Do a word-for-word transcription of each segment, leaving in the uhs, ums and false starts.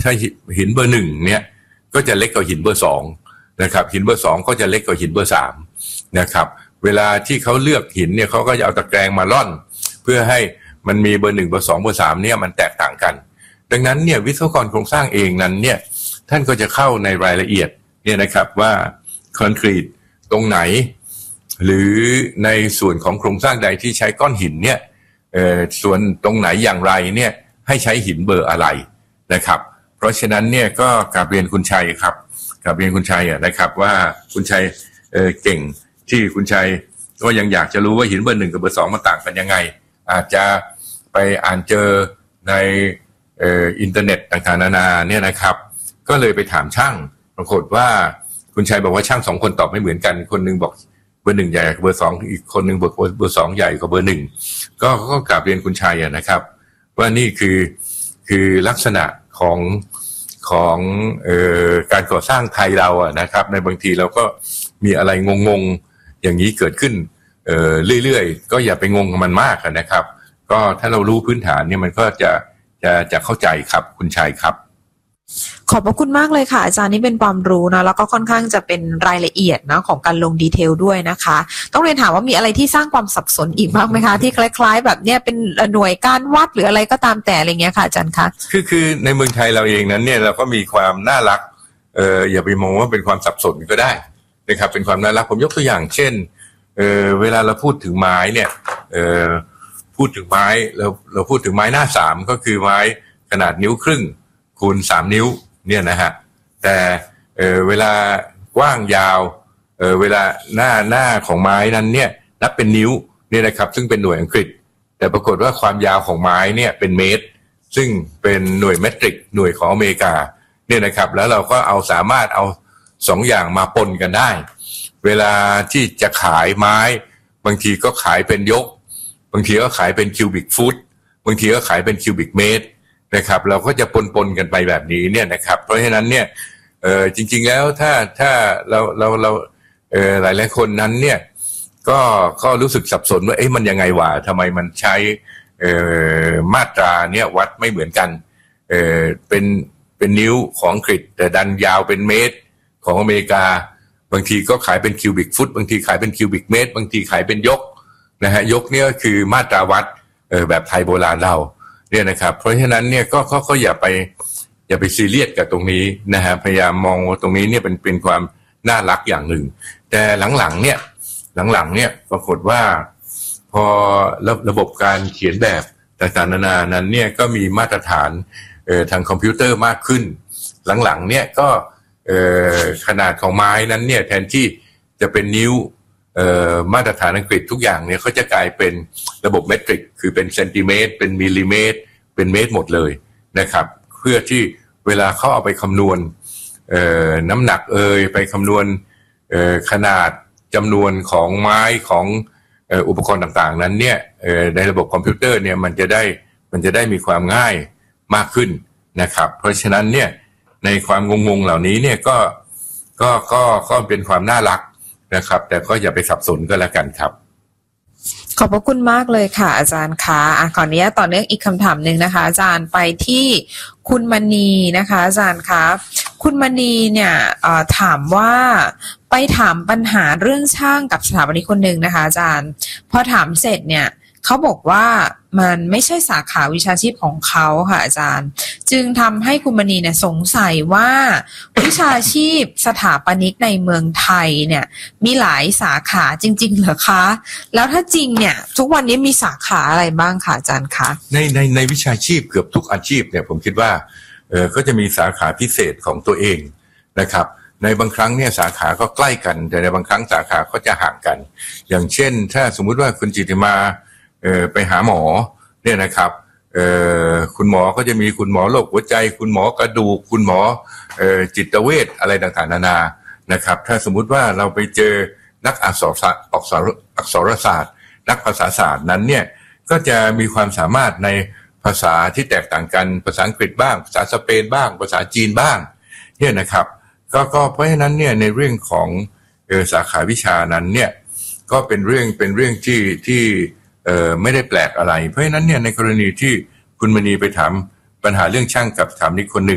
ถ้าหินเบอร์หนึ่งเนี่ยก็จะเล็กกว่าหินเบอร์สองนะครับหินเบอร์สองก็จะเล็กกว่าหินเบอร์สามนะครับเวลาที่เขาเลือกหินเนี่ยเขาก็จะเอาตะแกรงมาร่อนเพื่อให้มันมีเบอร์หนึ่งเบอร์สองเบอร์สามเนี่ยมันแตกต่างกันดังนั้นเนี่ยวิศวกรโครงสร้างเองนั้นเนี่ยท่านก็จะเข้าในรายละเอียดเนี่ยนะครับว่าคอนกรีตตรงไหนหรือในส่วนของโครงสร้างใดที่ใช้ก้อนหินเนี่ยเอ่อส่วนตรงไหนอย่างไรเนี่ยให้ใช้หินเบอร์อะไรนะครับเพราะฉะนั้นเนี่ยก็กราบเรียนคุณชัยครับกราบเรียนคุณชัยนะครับว่าคุณชัยเอ่อเก่งที่คุณชัยก็ยังอยากจะรู้ว่าหินเบอร์หนึ่งกับเบอร์สองมันต่างกันยังไงอาจจะไปอ่านเจอในเอ่ออินเทอร์เน็ตต่างๆนานาเนี่ยนะครับก็เลยไปถามช่างปรากฏว่าคุณชัยบอกว่าช่างสองคนตอบไม่เหมือนกันคนนึงบอกเบอร์หนึ่งใหญ่กว่าเบอร์สองอีกคนนึงบอกเบอร์สองใหญ่กว่าเบอร์หนึ่งก็ก็กราบเรียนคุณชัยนะครับว่านี่คือคือลักษณะของของเอ่อการก่อสร้างไทยเราอะนะครับในบางทีเราก็มีอะไรงงๆอย่างนี้เกิดขึ้นเอ่อเรื่อยๆก็อย่าไปงงกับมันมากนะครับก็ถ้าเรารู้พื้นฐานเนี่ยมันก็จะจะจะเข้าใจครับคุณชัยครับขอบพระคุณมากเลยค่ะอาจารย์นี่เป็นความรู้นะแล้วก็ค่อนข้างจะเป็นรายละเอียดนะของการลงดีเทลด้วยนะคะต้องเรียนถามว่ามีอะไรที่สร้างความสับสนอีกบ้างไหมคะที่คล้ายๆแบบเนี้ยเป็นหน่วยการวัดหรืออะไรก็ตามแต่อะไรเงี้ยค่ะอาจารย์คะคือคือในเมืองไทยเราเองนั้นเนี่ยเราก็มีความน่ารักเอออย่าไปมองว่าเป็นความสับสนก็ได้นะครับเป็นความน่ารักผมยกตัวอย่างเช่นเออเวลาเราพูดถึงไม้เนี่ยเออพูดถึงไม้เราเราพูดถึงไม้หน้าสามก็คือไม้ขนาดนิ้วครึ่งคูณสามนิ้วเนี่ยนะฮะแต่เออเวลากว้างยาวเออเวลาหน้าหน้าของไม้นั้นเนี่ยนับเป็นนิ้วเนี่ยนะครับซึ่งเป็นหน่วยอังกฤษแต่ปรากฏว่าความยาวของไม้เนี่ยเป็นเมตรซึ่งเป็นหน่วยเมตริกหน่วยของอเมริกาเนี่ยนะครับแล้วเราก็เอาสามารถเอาสองอย่างมาปนกันได้เวลาที่จะขายไม้บางทีก็ขายเป็นยกบางทีก็ขายเป็นคิวบิกฟุตบางทีก็ขายเป็นคิวบิกเมตรนะครับเราก็จะปนๆกันไปแบบนี้เนี่ยนะครับเพราะฉะนั้นเนี่ยเออจริงๆแล้วถ้าถ้าเราเราเราเออหลายๆคนนั้นเนี่ยก็ก็รู้สึกสับสนว่าเอ๊ะมันยังไงวะทำไมมันใช้เอ่อมาตราเนี่ยวัดไม่เหมือนกันเออเป็นเป็นนิ้วของอังกฤษแต่ดันยาวเป็นเมตรของอเมริกาบางทีก็ขายเป็นคิวบิกฟุตบางทีขายเป็นคิวบิกเมตรบางทีขายเป็นยกนะฮะยกเนี่ยก็คือมาตราวัดเออแบบไทยโบราณเราเนี่ยนะครับเพราะฉะนั้นเนี่ยก็ก็ก็อย่าไปอย่าไปซีเรียสกับตรงนี้นะฮะพยายามมองว่าตรงนี้เนี่ยเป็นเป็นความน่ารักอย่างหนึ่งแต่หลังๆเนี่ยหลังๆเนี่ยปรากฏว่าพอระระบบการเขียนแบบต่างๆนานานั้นเนี่ยก็มีมาตรฐานเอ่อทางคอมพิวเตอร์มากขึ้นหลังๆเนี่ยก็เอ่อขนาดของไม้นั้นเนี่ยแทนที่จะเป็นนิ้วเอ่อมาตรฐานอังกฤษทุกอย่างเนี่ยเขาจะกลายเป็นระบบเมตริกคือเป็นเซนติเมตรเป็นมิลลิเมตรเป็นเมตรหมดเลยนะครับเพื่อที่เวลาเขาเอาไปคำนวณเอ่อน้ำหนักเอ่ยไปคำนวณเอ่อขนาดจำนวนของไม้ของเอ่ออุปกรณ์ต่างๆนั้นเนี่ยเอ่อในระบบคอมพิวเตอร์เนี่ยมันจะได้มันจะได้มีความง่ายมากขึ้นนะครับเพราะฉะนั้นเนี่ยในความงงๆเหล่านี้เนี่ยก็ก็ก็ก็เป็นความน่ารักนะครับแต่ก็อย่าไปสับสนก็แล้วกันครับขอบพระคุณมากเลยค่ะอาจารย์คะอ่ะขออนุญาตต่อเนื่องอีกคำถามหนึ่งนะคะอาจารย์ไปที่คุณมณีนะคะอาจารย์คะคุณมณีเนี่ยถามว่าไปถามปัญหาเรื่องช่างกับสถาปนิกคนหนึ่งนะคะอาจารย์พอถามเสร็จเนี่ยเขาบอกว่ามันไม่ใช่สาขาวิชาชีพของเขาค่ะอาจารย์จึงทำให้คุณมณีเนี่ยสงสัยว่าวิชาชีพสถาปนิกในเมืองไทยเนี่ยมีหลายสาขาจริงๆเหรอคะแล้วถ้าจริงเนี่ยทุกวันนี้มีสาขาอะไรบ้างคะอาจารย์คะในในในวิชาชีพเกือบทุกอาชีพเนี่ยผมคิดว่าเออก็จะมีสาขาพิเศษของตัวเองนะครับในบางครั้งเนี่ยสาขาก็ใกล้กันแต่ในบางครั้งสาขาก็จะห่างกันอย่างเช่นถ้าสมมุติว่าคุณจิติมาเอ่อไปหาหมอเนี่ยนะครับเอ่อคุณหมอก็จะมีคุณหมอโรคหัวใจคุณหมอกระดูกคุณหมอเอ่อจิตเวชอะไรต่างๆนานานะครับถ้าสมมุติว่าเราไปเจอนักอักษรศาสตร์อักษรอักษรศาสตร์นักภาษาศาสตร์นั้นเนี่ยก็จะมีความสามารถในภาษาที่แตกต่างกันภาษาอังกฤษบ้างภาษาสเปนบ้างภาษาจีนบ้างเนี่ยนะครับก็ก็เพราะฉะนั้นเนี่ยในเรื่องของเอ่อสาขาวิชานั้นเนี่ยก็เป็นเรื่องเป็นเรื่องที่ที่เอ่อไม่ได้แปลกอะไรเพราะฉะนั้นเนี่ยในกรณีที่คุณมณีไปถามปัญหาเรื่องช่างกับสถาปนิกคนหนึ่ง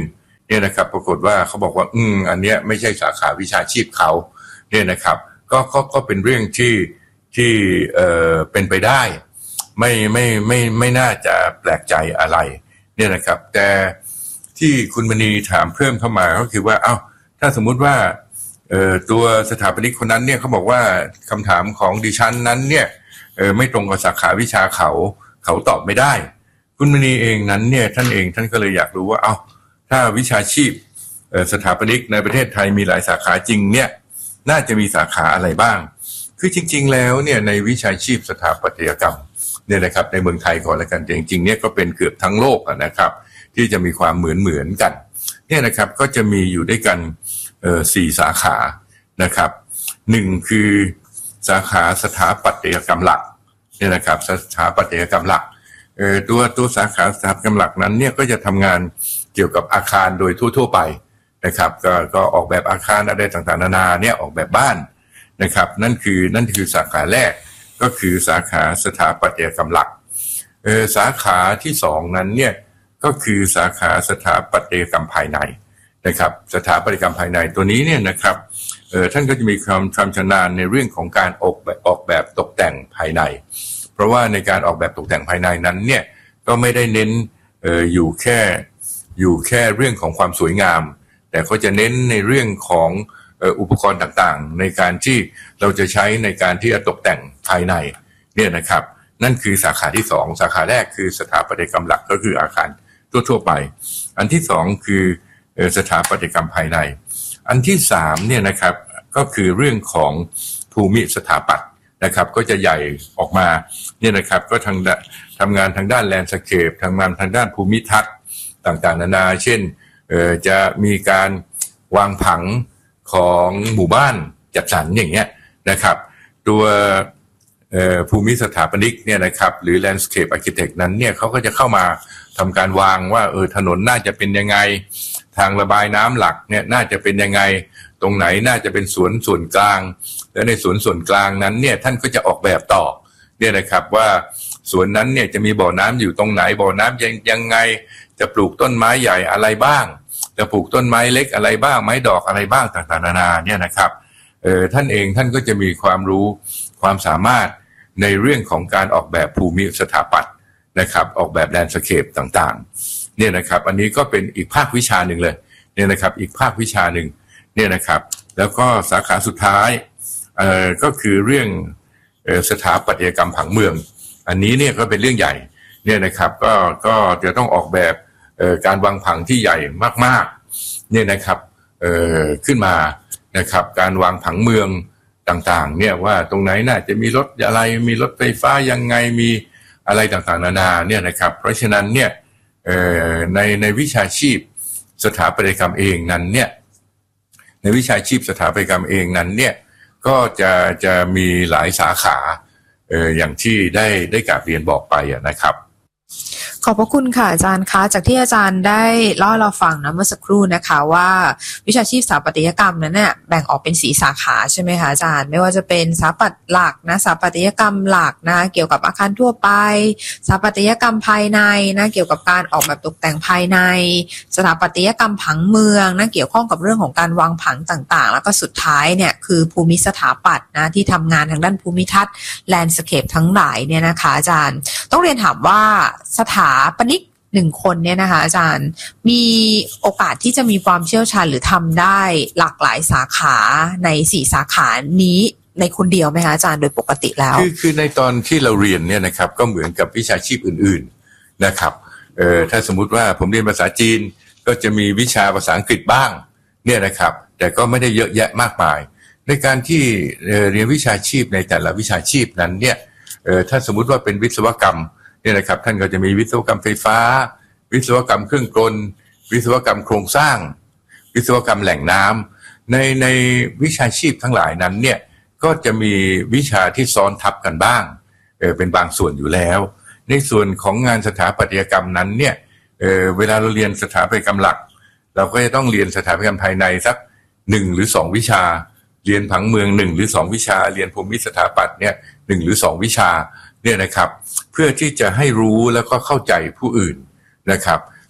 เนี่ยนะครับปรากฏว่าเขาบอกว่าอืมอันเนี้ยไม่ใช่สาขาวิชาชีพเขาเนี่ยนะครับก็ก็ก็เป็นเรื่องที่ที่เอ่อเป็นไปได้ไม่ไม่ไม่ไม่น่าจะแปลกใจอะไรเนี่ยนะครับแต่ที่คุณมณีถามเพิ่มเข้ามาก็คือว่าเอ้าถ้าสมมุติว่าเอ่อตัวสถาปนิกคนนั้นเนี่ยเขาบอกว่าคำถามของดิฉันนั้นเนี่ยเอ่อไม่ตรงกับสาขาวิชาเขาเขาตอบไม่ได้คุณมณีเองนั้นเนี่ยท่านเองท่านก็เลยอยากรู้ว่าเอ้าถ้าวิชาชีพเอ่อสถาปนิกในประเทศไทยมีหลายสาขาจริงเนี่ยน่าจะมีสาขาอะไรบ้างคือจริงๆแล้วเนี่ยในวิชาชีพสถาปัตยกรรมเนี่ยนะครับในเมืองไทยก่อนแล้วกันจริงๆเนี่ยก็เป็นเกือบทั้งโลกนะครับที่จะมีความเหมือนเหมือนกันเนี่ยนะครับก็จะมีอยู่ด้วยกันเอ่อสี่สาขานะครับหนึ่งคือสาขาสถาปัตยกรรมหลักเนี่ยนะครับสถาปัตยกรรมหลักเอ่อตัวตัวสาขาสถาปัตยกรรมหลักนั้นเนี่ยก็จะทำงานเกี่ยวกับอาคารโดยทั่วๆไปนะครับก็ก็ออกแบบอาคารอะไรต่างๆนานาเนี่ยออกแบบบ้านนะครับนั่นคือนั่นคือสาขาแรกก็คือสาขาสถาปัตยกรรมหลักเออสาขาที่สองนั้นเนี่ยก็คือสาขาสถาปัตยกรรมภายในนะครับสถาปัตยกรรมภายในตัวนี้เนี่ยนะครับเออท่านก็จะมีความความชำนาญในเรื่องของการออกแบบออกแบบตกแต่งภายในเพราะว่าในการออกแบบตกแต่งภายในนั้นเนี่ยก็ไม่ได้เน้นเอออยู่แค่อยู่แค่เรื่องของความสวยงามแต่ก็จะเน้นในเรื่องของอุปกรณ์ต่างๆในการที่เราจะใช้ในการที่จะตกแต่งภายในเนี่ยนะครับนั่นคือสาขาที่สองสาขาแรกคือสถาปัตยกรรมหลักก็คืออาคารทั่วๆไปอันที่สองคือสถาปัตยกรรมภายในอันที่สามเนี่ยนะครับก็คือเรื่องของภูมิสถาปัตย์นะครับก็จะใหญ่ออกมาเนี่ยนะครับก็ทางทำงานทางด้านแลนด์สเคปทำงานทางด้านภูมิทัศน์ต่างๆนานาเช่นจะมีการวางผังของหมู่บ้านจัดสรรอย่างเงี้ยนะครับตัวภูมิสถาปนิกเนี่ยนะครับหรือ landscape architect นั้นเนี่ยเขาก็จะเข้ามาทำการวางว่าเออถนนน่าจะเป็นยังไงทางระบายน้ำหลักเนี่ยน่าจะเป็นยังไงตรงไหนน่าจะเป็นสวนส่วนกลางและในสวนส่วนกลางนั้นเนี่ยท่านก็จะออกแบบต่อเนี่ยนะครับว่าสวนนั้นเนี่ยจะมีบ่อน้ำอยู่ตรงไหนบ่อน้ำยังยังไงจะปลูกต้นไม้ใหญ่อะไรบ้างจะปลูกต้นไม้เล็กอะไรบ้างไม้ดอกอะไรบ้างต่างๆนานาเนี่ยนะครับเอ่อท่านเองท่านก็จะมีความรู้ความสามารถในเรื่องของการออกแบบภูมิสถาปัตย์นะครับออกแบบแลนด์สเคปต่างๆเนี่ยนะครับอันนี้ก็เป็นอีกภาควิชาหนึ่งเลยเนี่ยนะครับอีกภาควิชาหนึ่งเนี่ยนะครับแล้วก็สาขาสุดท้ายเอ่อก็คือเรื่องเอ่อสถาปัตยกรรมผังเมืองอันนี้เนี่ยก็เป็นเรื่องใหญ่เนี่ยนะครับก็ก็จะต้องออกแบบเอ่อการวางผังที่ใหญ่มากๆเนี่ยนะครับเอ่อขึ้นมานะครับการวางผังเมืองต่างๆเนี่ยว่าตรงไหนน่าจะมีรถอะไรมีรถไฟฟ้ายังไงมีอะไรต่างๆนานาเนี่ยนะครับเพราะฉะนั้นเนี่ยเอ่อในในวิชาชีพสถาปัตยกรรมเองนั้นเนี่ยในวิชาชีพสถาปัตยกรรมเองนั้นเนี่ยก็จะจะมีหลายสาขาเอ่ออย่างที่ได้ได้กราบเรียนบอกไปนะครับขอบพระคุณค่ะอาจารย์คะจากที่อาจารย์ได้เล่าเราฟังนะเมื่อสักครู่นะคะว่าวิชาชีพสถาปัตยกรรมนั้นเนี่ยแบ่งออกเป็นสีสาขาใช่ไหมคะอาจารย์ไม่ว่าจะเป็นสถาปัตย์หลักนะสถาปัตยกรรมหลักนะเกี่ยวกับอาคารทั่วไปสถาปัตยกรรมภายในนะเกี่ยวกับการออกแบบตกแต่งภายในสถาปัตยกรรมผังเมืองนะเกี่ยวข้องกับเรื่องของการวางผังต่างๆแล้วก็สุดท้ายเนี่ยคือภูมิสถาปัตย์นะที่ทำงานทางด้านภูมิทัศน์แลนด์สเคปทั้งหลายเนี่ยนะคะอาจารย์ต้องเรียนถามว่าสถาปนิกหนึ่งคนเนี่ยนะคะอาจารย์มีโอกาสที่จะมีความเชี่ยวชาญหรือทำได้หลากหลายสาขาในสี่สาขานี้ในคนเดียวไหมคะอาจารย์โดยปกติแล้วคือคือในตอนที่เราเรียนเนี่ยนะครับก็เหมือนกับวิชาชีพอื่นๆนะครับเอ่อถ้าสมมุติว่าผมเรียนภาษาจีนก็จะมีวิชาภาษาอังกฤษบ้างเนี่ยนะครับแต่ก็ไม่ได้เยอะแยะมากมายในการที่เอ่อเรียนวิชาชีพในแต่ละวิชาชีพนั้นเนี่ยเอ่อถ้าสมมุติว่าเป็นวิศวกรรมเนี่ยนะครับท่านก็จะมีวิศวกรรมไฟฟ้าวิศวกรรมเครื่องกลวิศวกรรมโครงสร้างวิศวกรรมแหล่งน้ำในในวิชาชีพทั้งหลายนั้นเนี่ยก็จะมีวิชาที่ซ้อนทับกันบ้างเออเป็นบางส่วนอยู่แล้วในส่วนของงานสถาปัตยกรรมนั้นเนี่ยเออเวลาเราเรียนสถาปัตยกรรมหลักเราก็จะต้องเรียนสถาปัตยกรรมภายในสักหนึ่งหรือสองวิชาเรียนผังเมืองหนึ่งหรือสองวิชาเรียนภูมิสถาปัตย์เนี่ยหนึ่งหรือสองวิชาเนี่ยนะครับเพื่อที่จะให้รู้แล้วก็เข้าใจผู้อื่นนะครับ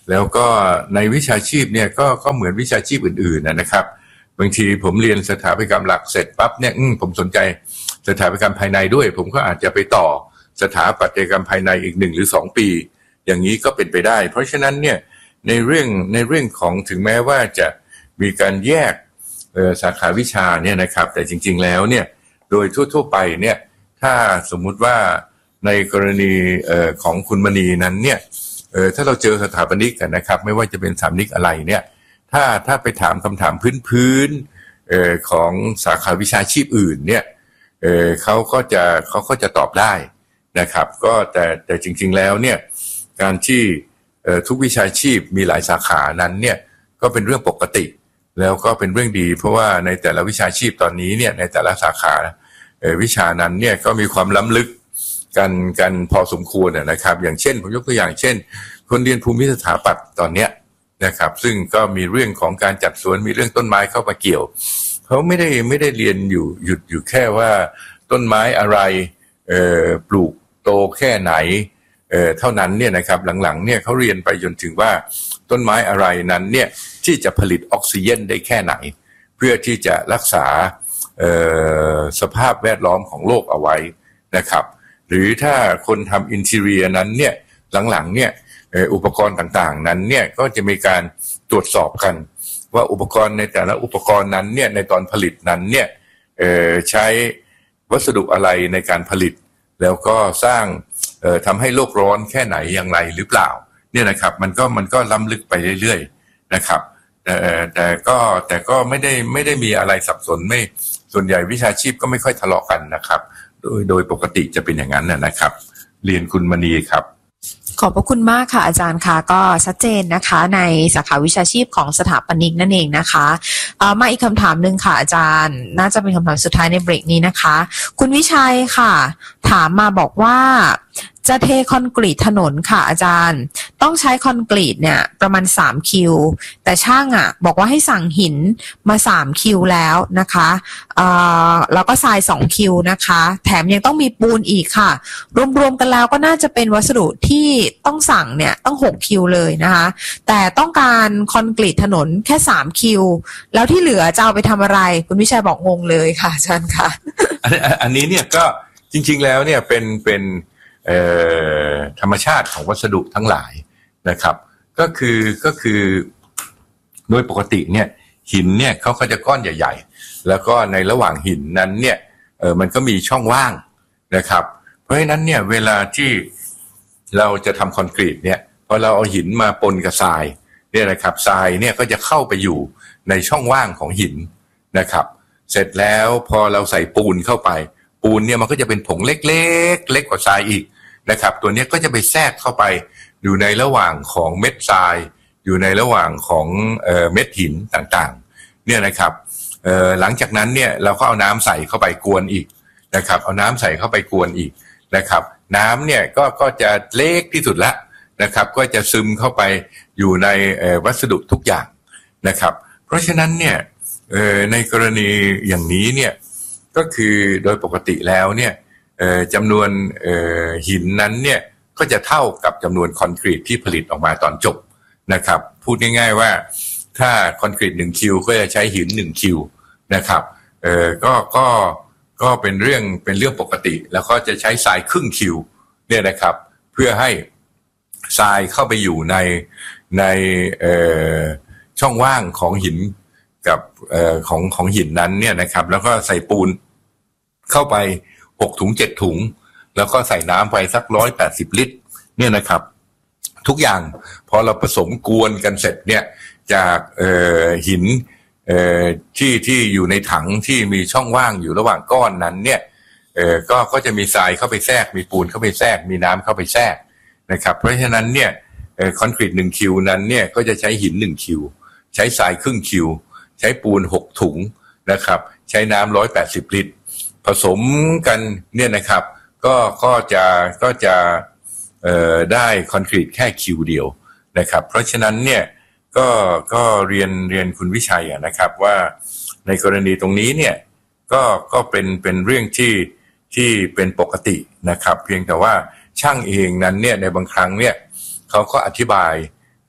แล้วก็ในวิชาชีพเนี่ยก็ก็เหมือนวิชาชีพอื่นๆนะครับบางทีผมเรียนสถาปัตยกรรมหลักเสร็จปั๊บเนี่ยผมสนใจสถาปัตยกรรมภายในด้วยผมก็อาจจะไปต่อสถาปัตยกรรมภายในอีกหนึ่งหรือสองปีอย่างนี้ก็เป็นไปได้เพราะฉะนั้นเนี่ยในเรื่องในเรื่องของถึงแม้ว่าจะมีการแยกสาขาวิชาเนี่ยนะครับแต่จริงๆแล้วเนี่ยโดยทั่วๆไปเนี่ยถ้าสมมุติว่าในกรณีของคุณมณีนั้นเนี่ยถ้าเราเจอสถาปนิกกันนะครับไม่ว่าจะเป็นสถาปนิกอะไรเนี่ยถ้าถ้าไปถามคำถามพื้นๆของสาขาวิชาชีพอื่นเนี่ยเขาก็จะเขาก็จะตอบได้นะครับก็แต่แต่จริงๆแล้วเนี่ยการที่ทุกวิชาชีพมีหลายสาขานั้นเนี่ยก็เป็นเรื่องปกติแล้วก็เป็นเรื่องดีเพราะว่าในแต่ละวิชาชีพตอนนี้เนี่ยในแต่ละสาขาวิชานั้นเนี่ยก็มีความล้ำลึกกันกันพอสมควรนะครับอย่างเช่นผมยกตัวอย่างเช่นคนเรียนภูมิสถาปัตย์ตอนเนี้ยนะครับซึ่งก็มีเรื่องของการจัดสวนมีเรื่องต้นไม้เข้ามาเกี่ยวเขาไม่ได้ไม่ได้เรียนอยู่หยุดอยู่แค่ว่าต้นไม้อะไรเอ่อปลูกโตแค่ไหนเอ่อเท่านั้นเนี่ยนะครับหลังๆเนี่ยเขาเรียนไปจนถึงว่าต้นไม้อะไรนั้นเนี่ยที่จะผลิตออกซิเจนได้แค่ไหนเพื่อที่จะรักษาเอ่อสภาพแวดล้อมของโลกเอาไว้นะครับหรือถ้าคนทำอินทีเรียนั้นเนี่ยหลังๆเนี่ยอุปกรณ์ต่างๆนั้นเนี่ยก็จะมีการตรวจสอบกันว่าอุปกรณ์ในแต่ละอุปกรณ์นั้นเนี่ยในตอนผลิตนั้นเนี่ยเอ่อใช้วัสดุอะไรในการผลิตแล้วก็สร้างเอ่อทำให้โลกร้อนแค่ไหนอย่างไรหรือเปล่าเนี่ยนะครับมันก็มันก็ล้ำลึกไปเรื่อยๆนะครับแต่แต่ก็แต่ก็ไม่ได้ไม่ได้มีอะไรสับสนไม่ส่วนใหญ่วิชาชีพก็ไม่ค่อยทะเลาะกันนะครับโดยโดยปกติจะเป็นอย่างนั้นนะครับเรียนคุณมณีครับขอบพระคุณมากค่ะอาจารย์ค่ะก็ชัดเจนนะคะในสาขาวิชาชีพของสถาปนิกนั่นเองนะคะเอ่อมาอีกคำถามหนึ่งค่ะอาจารย์น่าจะเป็นคำถามสุดท้ายในเบรกนี้นะคะคุณวิชัยค่ะถามมาบอกว่าจะเทคอนกรีตถนนค่ะอาจารย์ต้องใช้คอนกรีตเนี่ยประมาณสามคิวแต่ช่างอ่ะบอกว่าให้สั่งหินมาสามคิวแล้วนะคะเอ่อแล้วก็ทรายสองคิวนะคะแถมยังต้องมีปูนอีกค่ะรวมๆกันแล้วก็น่าจะเป็นวัสดุที่ต้องสั่งเนี่ยต้องหกคิวเลยนะคะแต่ต้องการคอนกรีตถนนแค่สามคิวแล้วที่เหลือจะเอาไปทำอะไรคุณวิชัยบอกงงเลยค่ะอาจารย์ค่ะอันนี้เนี่ยก็จริงๆแล้วเนี่ยเป็นเป็นธรรมชาติของวัสดุทั้งหลายนะครับก็คือก็คือโดยปกติเนี่ยหินเนี่ยเขาก็จะก้อนใหญ่ๆแล้วก็ในระหว่างหินนั้นเนี่ยเออมันก็มีช่องว่างนะครับเพราะฉะนั้นเนี่ยเวลาที่เราจะทำคอนกรีตเนี่ยพอเราเอาหินมาปนกับทรายเนี่ยนะครับทรายเนี่ยก็จะเข้าไปอยู่ในช่องว่างของหินนะครับเสร็จแล้วพอเราใส่ปูนเข้าไปปูนเนี่ยมันก็จะเป็นผงเล็กๆเล็กกว่าทรายอีกนะครับตัวนี้ก็จะไปแทรกเข้าไปอยู่ในระหว่างของเม็ดทรายอยู่ในระหว่างของเอ่อเม็ดหินต่างๆเนี่ยนะครับเอ่อหลังจากนั้นเนี่ยเราก็เอาน้ำใส่เข้าไปกวนอีกนะครับเอาน้ำใส่เข้าไปกวนอีกนะครับน้ำเนี่ยก็ก็จะเล็กที่สุดละนะครับก็จะซึมเข้าไปอยู่ในเอ่อวัสดุทุกอย่างนะครับเพราะฉะนั้นเนี่ยเอ่อในกรณีอย่างนี้เนี่ยก็คือโดยปกติแล้วเนี่ยจำนวนหินนั้นเนี่ยก็จะเท่ากับจำนวนคอนกรีตที่ผลิตออกมาตอนจบนะครับพูดง่ายๆว่าถ้าคอนกรีตหนึ่งคิวก็จะใช้หินหนึ่งคิวนะครับเอ่อก็ก็ก็เป็นเรื่องเป็นเรื่องปกติแล้วก็จะใช้ทรายครึ่งคิวเนี่ยนะครับเพื่อให้ทรายเข้าไปอยู่ในในเอ่อช่องว่างของหินกับเอ่อของของหินนั้นเนี่ยนะครับแล้วก็ใส่ปูนเข้าไปหกถุงเจ็ดถุงแล้วก็ใส่น้ำไปสักร้อยแปดสิบลิตรเนี่ยนะครับทุกอย่างพอเราผสมกวนกันเสร็จเนี่ยจากเอ่อหินเอ่อที่ที่อยู่ในถังที่มีช่องว่างอยู่ระหว่างก้อนนั้นเนี่ยเอ่อก็ก็จะมีทรายเข้าไปแทรกมีปูนเข้าไปแทรกมีน้ำเข้าไปแทรกนะครับเพราะฉะนั้นเนี่ยเอ่อคอนกรีตหนึ่งคิวนั้นเนี่ยก็จะใช้หินหนึ่งคิวใช้ทรายครึ่งคิวใช้ปูนหกถุงนะครับใช้น้ำร้อยแปดสิบลิตรผสมกันเนี่ยนะครับก็ก็จะก็จะเอ่อได้คอนกรีตแค่คิวเดียวนะครับเพราะฉะนั้นเนี่ยก็ก็เรียนเรียนคุณวิชัยนะครับว่าในกรณีตรงนี้เนี่ยก็ก็เป็นเป็นเรื่องที่ที่เป็นปกตินะครับเพียงแต่ว่าช่างเองนั้นเนี่ยในบางครั้งเนี่ยเขาก็อธิบาย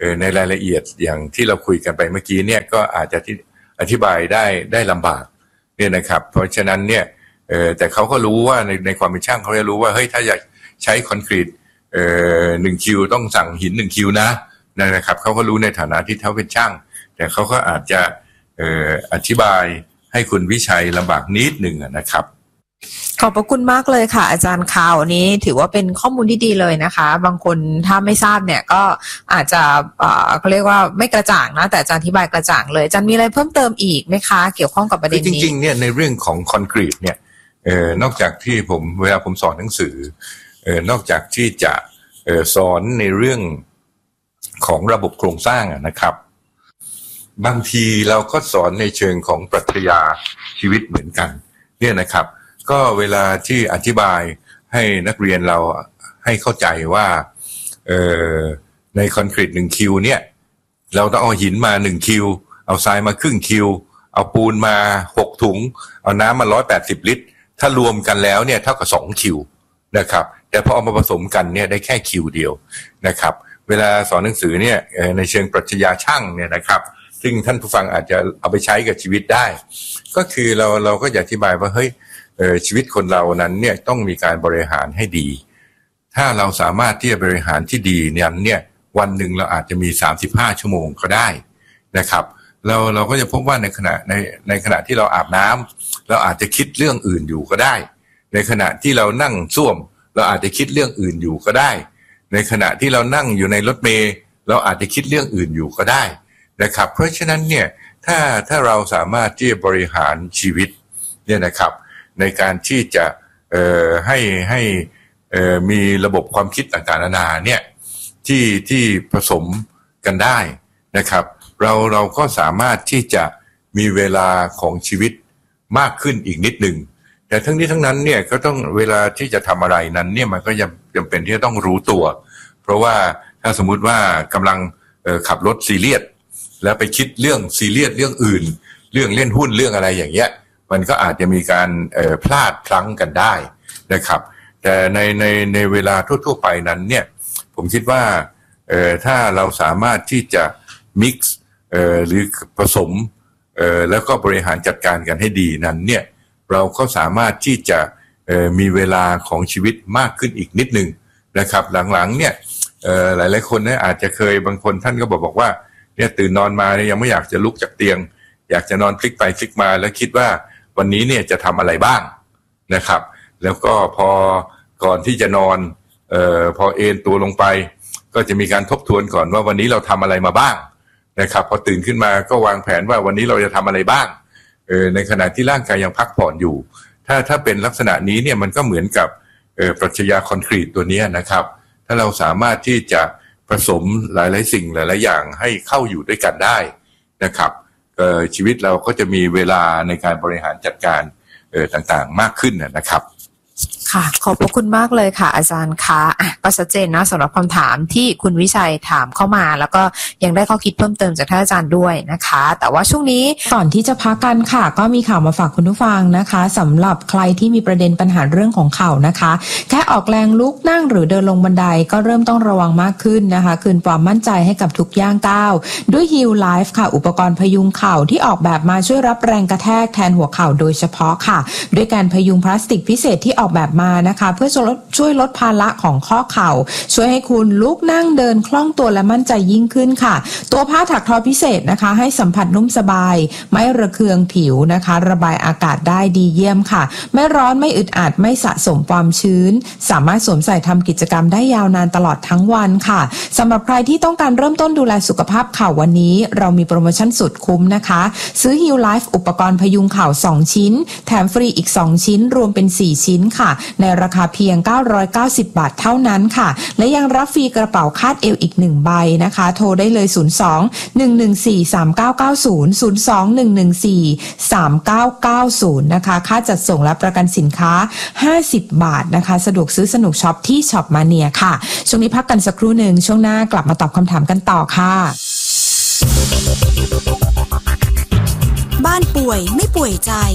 ในรายละเอียดอย่างที่เราคุยกันไปเมื่อกี้เนี่ยก็อาจจะที่อธิบายได้ได้ลำบากเนี่ยนะครับเพราะฉะนั้นเนี่ยเออแต่เขาก็รู้ว่าในในความเป็นช่างเขาจะรู้ว่าเฮ้ยถ้าอยากใช้คอนกรีตเอ่อหนึ่งคิวต้องสั่งหินหนึ่งคิวนะนะครับเขาก็รู้ในฐานะที่เขาเป็นช่างแต่เขาก็อาจจะเอ่ออธิบายให้คุณวิชัยลำบากนิดหนึ่งนะครับขอบพระคุณมากเลยค่ะอาจารย์ข่าวนี้ถือว่าเป็นข้อมูลที่ดีเลยนะคะบางคนถ้าไม่ทราบเนี่ยก็อาจจะเอ่อเขาเรียกว่าไม่กระจ่างนะแต่อาจารย์อธิบายกระจ่างเลยอาจารย์มีอะไรเพิ่มเติมอีกไหมคะเกี่ยวข้องกับประเด็นนี้จริงๆเนี่ยในเรื่องของคอนกรีตเนี่ยเอ่อนอกจากที่ผมเวลาผมสอนหนังสือเอ่อนอกจากที่จะเอ่อสอนในเรื่องของระบบโครงสร้างนะครับบางทีเราก็สอนในเชิงของปรัชญาชีวิตเหมือนกันเนี่ยนะครับก็เวลาที่อธิบายให้นักเรียนเราให้เข้าใจว่าเอ่อในคอนกรีตหนึ่งคิวเนี่ยเราต้องเอาหินมาหนึ่งคิวเอาทรายมาครึ่งคิวเอาปูนมาหกถุงเอาน้ำมาหนึ่งร้อยแปดสิบลิตรถ้ารวมกันแล้วเนี่ยเท่ากับสองคิวนะครับแต่พอเอามาผสมกันเนี่ยได้แค่คิวเดียวนะครับเวลาสอนหนังสือเนี่ยในเชิงปรัชญาช่างเนี่ยนะครับซึ่งท่านผู้ฟังอาจจะเอาไปใช้กับชีวิตได้ก็คือเราเราก็จะอธิบายว่าเฮ้ยชีวิตคนเรานั้นเนี่ยต้องมีการบริหารให้ดีถ้าเราสามารถที่จะบริหารที่ดีนั้นเนี่ยวันหนึ่งเราอาจจะมีสามสิบห้าชั่วโมงก็ได้นะครับเราเราก็จะพบว่าในขณะในในขณะที่เราอาบน้ำเราอาจจะคิดเรื่องอื่นอยู่ก็ได้ในขณะที่เรานั่งส้วมเราอาจจะคิดเรื่องอื่นอยู่ก็ได้ในขณะที่เรานั่งอยู่ในรถเมล์เราอาจจะคิดเรื่องอื่นอยู่ก็ได้นะครับเพราะฉะนั้นเนี่ยถ้าถ้าเราสามารถที่จะบริหารชีวิตเนี่ยนะครับในการที่จะเอ่อให้ให้เอ่อมีระบบความคิดต่างๆนานาเนี่ยที่ที่ผสมกันได้นะครับเราเราก็สามารถที่จะมีเวลาของชีวิตมากขึ้นอีกนิดหนึ่งแต่ทั้งนี้ทั้งนั้นเนี่ยก็ต้องเวลาที่จะทำอะไรนั้นเนี่ยมันก็จำเป็นที่จะต้องรู้ตัวเพราะว่าถ้าสมมุติว่ากำลังเอ่อขับรถซีเรียสแล้วไปคิดเรื่องซีเรียสเรื่องอื่นเรื่องเล่นหุ้นเรื่องอะไรอย่างเงี้ยมันก็อาจจะมีการเอ่อพลาดพลั้งกันได้นะครับแต่ในในในเวลาทั่วๆไปนั้นเนี่ยผมคิดว่าเอ่อถ้าเราสามารถที่จะ mix เอ่อหรือผสมเอ่อแล้วก็บริหารจัดการกันให้ดีนั้นเนี่ยเราก็สามารถที่จะเอ่อมีเวลาของชีวิตมากขึ้นอีกนิดนึงนะครับหลังๆเนี่ยเอ่อหลายๆคนเนี่ยอาจจะเคยบางคนท่านก็บอกบอกว่าเนี่ยตื่นนอนมาเนี่ยยังไม่อยากจะลุกจากเตียงอยากจะนอนพลิกไปพลิกมาแล้วคิดว่าวันนี้เนี่ยจะทำอะไรบ้างนะครับแล้วก็พอก่อนที่จะนอนเอ่อพอเอนตัวลงไปก็จะมีการทบทวนก่อนว่าวันนี้เราทำอะไรมาบ้างนะครับพอตื่นขึ้นมาก็วางแผนว่าวันนี้เราจะทำอะไรบ้างเออในขณะที่ร่างกายยังพักผ่อนอยู่ถ้าถ้าเป็นลักษณะนี้เนี่ยมันก็เหมือนกับเอ่อปรัชญาคอนกรีตตัวนี้นะครับถ้าเราสามารถที่จะผสมหลายๆสิ่งหลายๆอย่างให้เข้าอยู่ด้วยกันได้นะครับเอ่อชีวิตเราก็จะมีเวลาในการบริหารจัดการเอ่อต่างๆมากขึ้นนะครับค่ะขอบพระคุณมากเลยค่ะอาจารย์คะอ่ะก็ชัดเจนนะสำหรับคำถามที่คุณวิชัยถามเข้ามาแล้วก็ยังได้ข้อคิดเพิ่มเติมจากท่านอาจารย์ด้วยนะคะแต่ว่าช่วงนี้ก่อนที่จะพักกันค่ะก็มีข่าวมาฝากคุณผู้ฟังนะคะสำหรับใครที่มีประเด็นปัญหาเรื่องของเข่านะคะแค่ออกแรงลุกนั่งหรือเดินลงบันไดก็เริ่มต้องระวังมากขึ้นนะคะคืนความมั่นใจให้กับทุกย่างก้าวด้วย Heal Life ค่ะอุปกรณ์พยุงเข่าที่ออกแบบมาช่วยรับแรงกระแทกแทนหัวเข่าโดยเฉพาะค่ะด้วยการพยุงพลาสติกพิเศษที่ออกแบบมานะคะเพื่อช่วยลดภาระของข้อเข่าช่วยให้คุณลุกนั่งเดินคล่องตัวและมั่นใจยิ่งขึ้นค่ะตัวผ้าถักทอพิเศษนะคะให้สัมผัสนุ่มสบายไม่ระเคืองผิวนะคะระบายอากาศได้ดีเยี่ยมค่ะไม่ร้อนไม่อึดอัดไม่สะสมความชื้นสามารถสวมใส่ทำกิจกรรมได้ยาวนานตลอดทั้งวันค่ะสำหรับใครที่ต้องการเริ่มต้นดูแลสุขภาพเข่าวันนี้เรามีโปรโมชั่นสุดคุ้มนะคะซื้อ Heal Life อุปกรณ์พยุงเข่าสองชิ้นแถมฟรีอีกสองชิ้นรวมเป็นสี่ชิ้นค่ะในราคาเพียงเก้าร้อยเก้าสิบบาทเท่านั้นค่ะและยังรับฟรีกระเป๋าคาดเอวอีกหนึ่งใบนะคะโทรได้เลยศูนย์ สอง หนึ่ง หนึ่ง สี่ สาม เก้า เก้า ศูนย์ ศูนย์ สอง หนึ่ง หนึ่ง สี่ สาม เก้า เก้า ศูนย์นะคะค่าจัดส่งและประกันสินค้าห้าสิบบาทนะคะสะดวกซื้อสนุกช็อปที่ช็อปมาเนียค่ะช่วงนี้พักกันสักครู่หนึ่งช่วงหน้ากลับมาตอบคำถามกันต่อค่ะบ้านป่วยไม่ป่วยใจ